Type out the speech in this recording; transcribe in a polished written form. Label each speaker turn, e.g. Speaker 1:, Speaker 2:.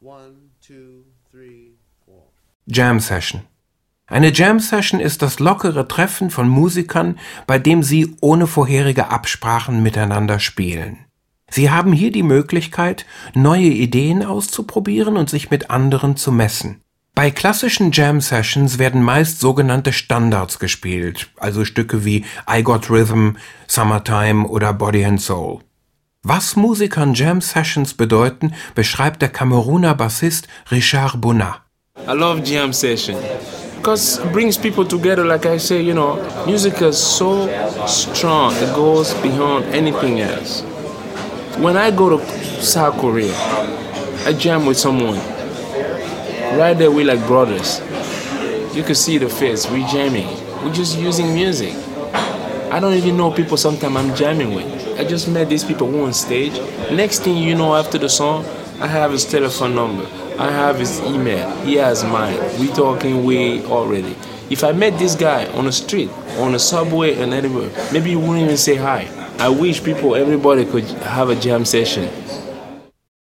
Speaker 1: 1, 2, 3, 4.
Speaker 2: Jam Session. Eine Jam Session ist das lockere Treffen von Musikern, bei dem sie ohne vorherige Absprachen miteinander spielen. Sie haben hier die Möglichkeit, neue Ideen auszuprobieren und sich mit anderen zu messen. Bei klassischen Jam Sessions werden meist sogenannte Standards gespielt, also Stücke wie I Got Rhythm, Summertime oder Body and Soul. Was Musikern Jam Sessions bedeuten, beschreibt der Kameruner Bassist Richard Bonnat.
Speaker 3: I love jam session because it brings people together. Like I say, music is so strong. It goes beyond anything else. When I go to South Korea, I jam with someone. Right there, we like brothers. You can see the face. We jamming. We're just using music. I don't even know people sometimes I'm jamming with. I just met these people on stage. Next thing you know, after the song, I have his telephone number. I have his email. He has mine. We talking way already. If I met this guy on the street, on the subway and anywhere, maybe he wouldn't even say hi. I wish everybody could have a jam session.